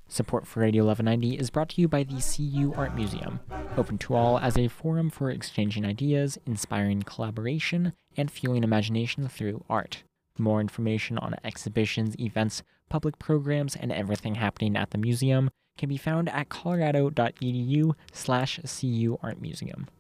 Support for Radio 1190 is brought to you by the CU Art Museum, open to all as a forum for exchanging ideas, inspiring collaboration, and fueling imagination through art. More information on exhibitions, events, public programs, and everything happening at the museum can be found at colorado.edu/CU Art Museum.